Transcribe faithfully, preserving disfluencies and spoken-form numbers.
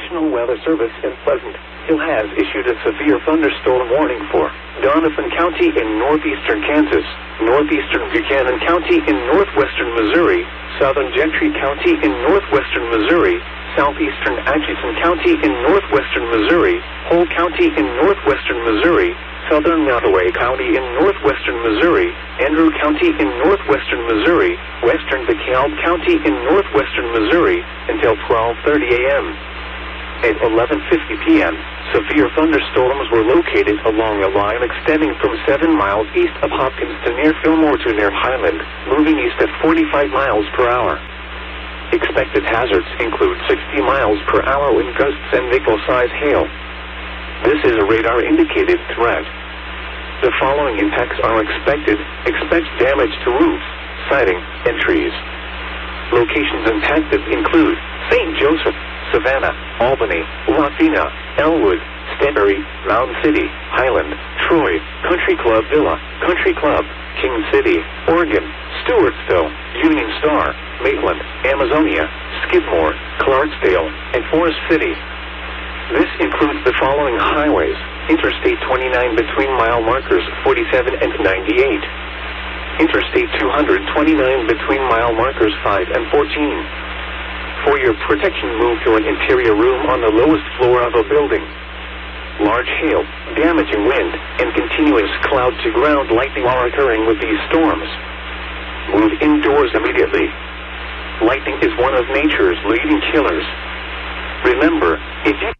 National Weather Service in Pleasant Hill has issued a severe thunderstorm warning for Donovan County in northeastern Kansas, northeastern Buchanan County in northwestern Missouri, southern Gentry County in northwestern Missouri, southeastern Atchison County in northwestern Missouri, Whole County in northwestern Missouri, southern Nottoway County in northwestern Missouri, Andrew County in northwestern Missouri, western DeKalb County in northwestern Missouri, until twelve thirty a m At eleven fifty p m, severe thunderstorms were located along a line extending from seven miles east of Hopkins to near Fillmore to near Highland, moving east at forty-five miles per hour. Expected hazards include sixty miles per hour wind gusts and nickel-size hail. This is a radar-indicated threat. The following impacts are expected. Expect damage to roofs, siding, and trees. Locations impacted include Saint Joseph, Savannah, Albany, Wapena, Elwood, Stanberry, Mound City, Highland, Troy, Country Club Villa, Country Club, King City, Oregon, Stewartsville, Union Star, Maitland, Amazonia, Skidmore, Clarksdale, and Forest City. This includes the following highways: Interstate twenty-nine between mile markers forty-seven and ninety-eight. Interstate two twenty-nine between mile markers five and fourteen. For your protection, move to an interior room on the lowest floor of a building. Large hail, damaging wind, and continuous cloud-to-ground lightning are occurring with these storms. Move indoors immediately. Lightning is one of nature's leading killers. Remember, if you